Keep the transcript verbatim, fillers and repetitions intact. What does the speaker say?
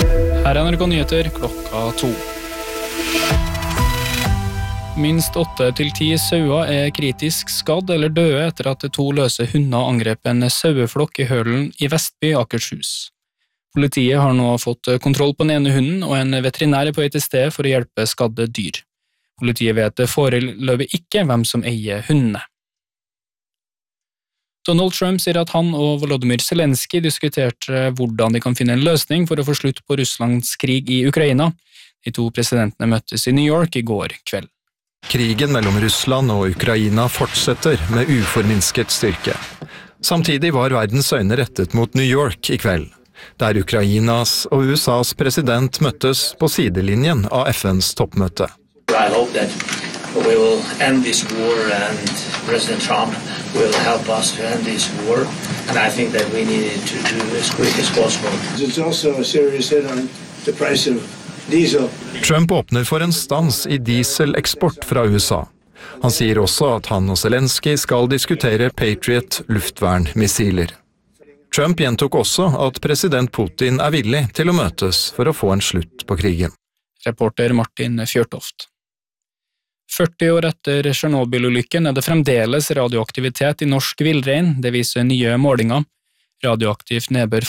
Her er N R K Nyheter klokka to. Minst åtte til ti sauer er kritisk skadd eller døde etter at to løse hunder angrep en saueflokk i Hølen i Vestby, Akershus. Politiet har nå fått kontroll på den ene hunden, og en veterinær er på vei til stedet for å hjelpe skadde dyr. Politiet vet foreløpig ikke hvem som eier hundene. Donald Trump sier at han og Volodymyr Zelensky diskuterte hvordan de kan finne en løsning for å få slutt på Russlands krig i Ukraina. De to presidentene møttes i New York i går kveld. Krigen mellom Russland og Ukraina fortsetter med uforminsket styrke. Samtidig var verdens øyne rettet mot New York i kveld, der Ukrainas og U S A's president møttes på sidelinjen av F N's toppmøte. I hope that we will end this war and President Trump will help us to end this war, and I think that we need it to do as quick as possible. It's also a serious hit on the price of diesel. Trump åpner for en stans i dieseleksport fra U S A. Han sier også at han og Zelensky skal diskutere Patriot luftvernmissiler. Trump gjentok også at president Putin er villig til å møtes for å få en slutt på krigen. Reporter Martin Fjørtoft. førti år etter Tsjernobyl-ulykken er det fremdeles radioaktivitet i norsk villrein, det viser nye målinger. Radioaktivt nedbør